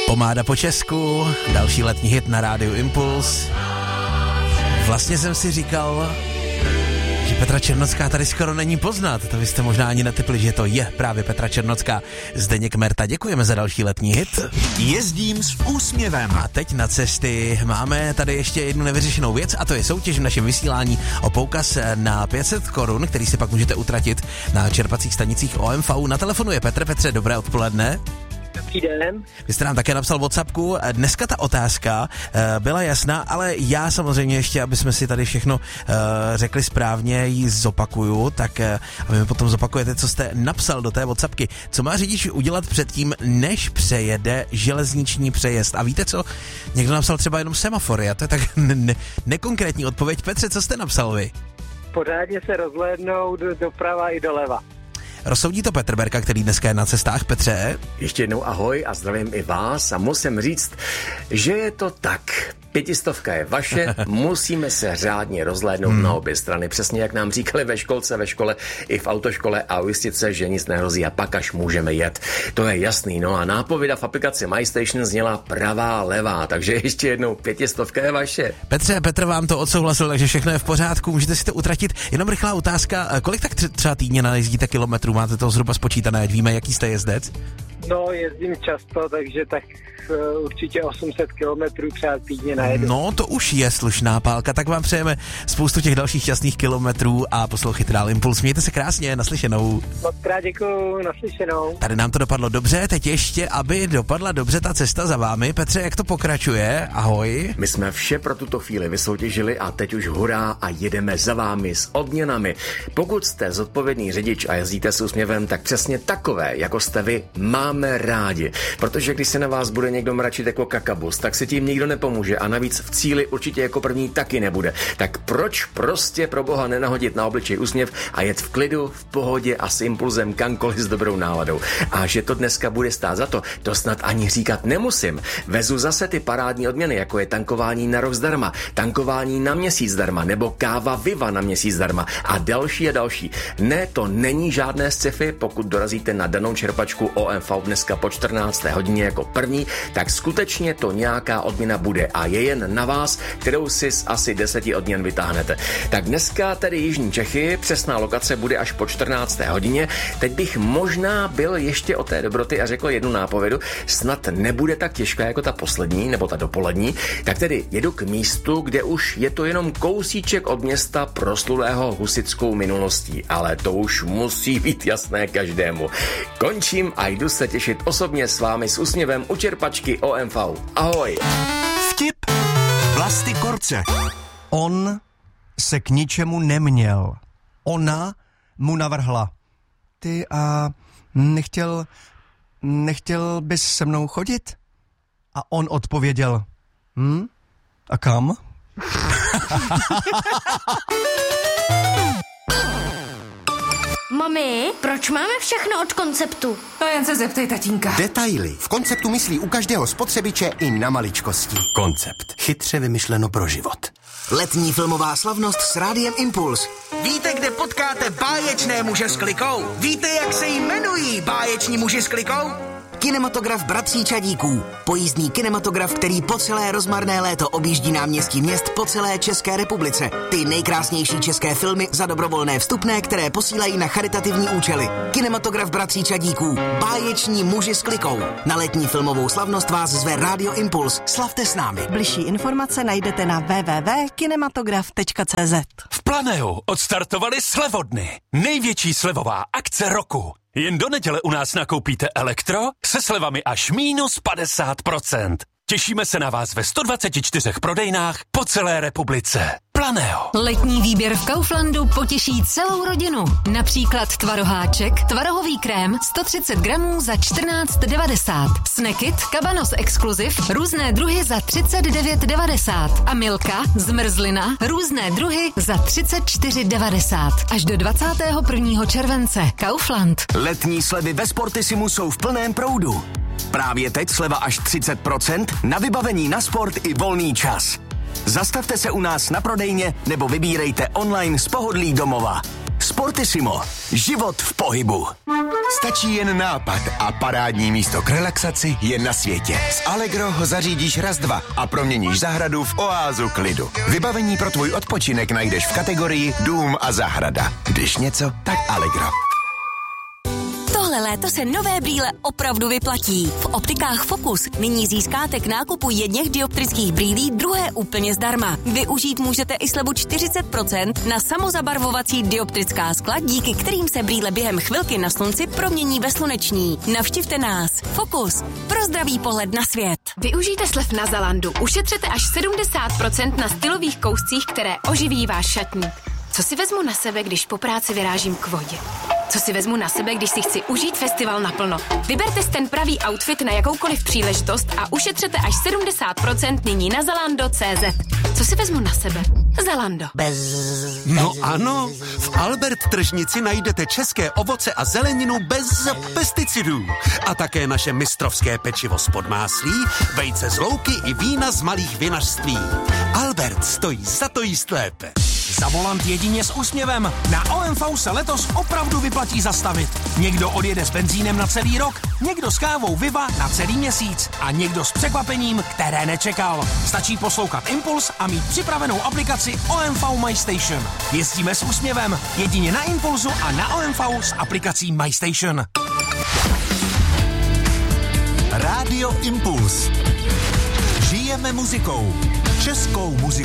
Pomáda po Česku, další letní hit na rádiu Impuls. Vlastně jsem si říkal, že Petra Černocká tady skoro není poznat. To vy jste možná ani netipli, že to je právě Petra Černocká. Zdeněk Merta, děkujeme za další letní hit. Jezdím s úsměvem. A teď na cesty máme tady ještě jednu nevyřešenou věc a to je soutěž v našem vysílání o poukaz na 500 korun, který si pak můžete utratit na čerpacích stanicích OMV. Na telefonu je Petr. Petře, dobré odpoledne. Dobrý den. Vy jste nám také napsal WhatsAppku. Dneska ta otázka byla jasná, ale já samozřejmě ještě, aby jsme si tady všechno řekli správně, ji zopakuju, tak aby mi potom zopakujete, co jste napsal do té WhatsAppky. Co má řidič udělat předtím, než přejede železniční přejezd? A víte co? Někdo napsal třeba jenom semafory a to je tak nekonkrétní odpověď. Petře, co jste napsal vy? Pořádně se rozhlédnout doprava i doleva. Rozsoudí to Petr Berka, který dneska je na cestách. Petře? Ještě jednou ahoj a zdravím i vás a musím říct, že je to tak. 500 je vaše, musíme se řádně rozhlédnout na obě strany, přesně jak nám říkali ve školce, ve škole i v autoškole a ujistit se, že nic nehrozí a pak až můžeme jet. To je jasný, no a nápověda v aplikaci MyStation zněla pravá, levá, takže ještě jednou 500 je vaše. Petře, Petr vám to odsouhlasil, takže všechno je v pořádku, můžete si to utratit. Jenom rychlá otázka, kolik tak třeba týdně najezdíte kilometrů, máte to zhruba spočítané, ať víme, jaký jste jezdec? No, jezdím často, takže tak určitě 800 kilometrů třeba týdně najedu. No, to už je slušná pálka, tak vám přejeme spoustu těch dalších šťastných kilometrů a poslouchejte dál Impuls. Mějte se krásně, naslyšenou. Mockrát děkuju, naslyšenou. Tady nám to dopadlo dobře, teď ještě, aby dopadla dobře ta cesta za vámi. Petře, jak to pokračuje? Ahoj. My jsme vše pro tuto chvíli vysoutěžili a teď už hurá a jedeme za vámi s odměnami. Pokud jste zodpovědný řidič a jezdíte s úsměvem, tak přesně takové, jako jste vy, máme rádi. Protože když se na vás bude někdo mračit jako kakabus, tak se tím nikdo nepomůže a navíc v cíli určitě jako první taky nebude. Tak proč prostě pro boha nenahodit na obličej úsměv a jet v klidu, v pohodě a s impulzem kamkoliv s dobrou náladou. A že to dneska bude stát za to snad ani říkat nemusím. Vezu zase ty parádní odměny, jako je tankování na rok zdarma, tankování na měsíc zdarma, nebo káva Viva na měsíc zdarma a další a další. Ne, to není žádné sci-fi, pokud dorazíte na danou čerpačku OMV dneska po 14. hodině jako první, tak skutečně to nějaká odměna bude a je jen na vás, kterou si z asi 10 odměn vytáhnete. Tak dneska tedy Jižní Čechy, přesná lokace bude až po 14. hodině. Teď bych možná byl ještě o té dobroty a řekl jednu nápovědu, snad nebude tak těžká jako ta poslední, nebo ta dopolední, tak tedy jedu k místu, kde už je to jenom kousíček od města proslulého husitskou minulostí, ale to už musí být jasné každému. Končím a jdu se těšit osobně s vámi s úsměvem u čerpačky OMV. Ahoj! Vtip Vlasty Korce. On se k ničemu neměl. Ona mu navrhla. Ty a nechtěl bys se mnou chodit? A on odpověděl. A kam? Mami, proč máme všechno od Konceptu? To jen se zeptej tatínka. Detaily. V Konceptu myslí u každého spotřebiče i na maličkosti. Koncept. Chytře vymyšleno pro život. Letní filmová slavnost s Rádiem Impuls. Víte, kde potkáte báječné muže s klikou? Víte, jak se jmenují báječní muži s klikou? Kinematograf Bratří Čadíků. Pojízdný kinematograf, který po celé rozmarné léto objíždí náměstí měst po celé České republice. Ty nejkrásnější české filmy za dobrovolné vstupné, které posílají na charitativní účely. Kinematograf Bratří Čadíků. Báječní muži s klikou. Na letní filmovou slavnost vás zve Rádio Impuls. Slavte s námi. Bližší informace najdete na www.kinematograf.cz. V Planeu odstartovali slevodny. Největší slevová akce roku. Jen do neděle u nás nakoupíte elektro se slevami až minus 50%. Těšíme se na vás ve 124 prodejnách po celé republice. Planeo. Letní výběr v Kauflandu potěší celou rodinu. Například tvaroháček, tvarohový krém 130 gramů za 14,90. Snackit, Cabanos Exclusive, různé druhy za 39,90. A Milka, zmrzlina, různé druhy za 34,90. Až do 21. července. Kaufland. Letní slevy ve Sportissimu jsou v plném proudu. Právě teď sleva až 30% na vybavení na sport i volný čas. Zastavte se u nás na prodejně nebo vybírejte online z pohodlí domova. Sportissimo. Život v pohybu. Stačí jen nápad a parádní místo k relaxaci je na světě. S Allegro ho zařídíš raz, dva a proměníš zahradu v oázu klidu. Vybavení pro tvůj odpočinek najdeš v kategorii dům a zahrada. Když něco, tak Allegro. Tohle léto se nové brýle opravdu vyplatí. V optikách Focus nyní získáte k nákupu jedněch dioptrických brýlí druhé úplně zdarma. Využít můžete i slevu 40% na samozabarvovací dioptrická skla, díky kterým se brýle během chvilky na slunci promění ve sluneční. Navštivte nás. Focus. Pro zdravý pohled na svět. Využijte slev na Zalandu. Ušetřete až 70% na stylových kouscích, které oživí váš šatník. Co si vezmu na sebe, když po práci vyrážím k vodě? Co si vezmu na sebe, když si chci užít festival naplno? Vyberte si ten pravý outfit na jakoukoliv příležitost a ušetřete až 70% nyní na Zalando.cz. Co si vezmu na sebe? Zalando. No ano, v Albert tržnici najdete české ovoce a zeleninu bez pesticidů. A také naše mistrovské pečivo z podmáslí, vejce z louky i vína z malých vinařství. Albert stojí za to jíst lépe. Za volant jedině s úsměvem. Na OMV se letos opravdu vyplatí zastavit. Někdo odjede s benzínem na celý rok, někdo s kávou Viva na celý měsíc a někdo s překvapením, které nečekal. Stačí poslouchat Impuls a mít připravenou aplikaci OMV MyStation. Jezdíme s úsměvem jedině na Impulsu a na OMV s aplikací MyStation. Rádio Impuls. Žijeme muzikou. Českou muzikou.